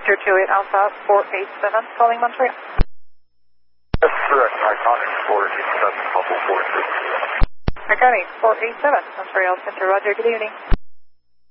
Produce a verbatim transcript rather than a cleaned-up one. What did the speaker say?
Victor two eight Alpha four eight seven, calling Montreal. That's correct. Iconic four eight seven, couple four six zero. Iconic four eight seven, Montreal Center, roger, good evening.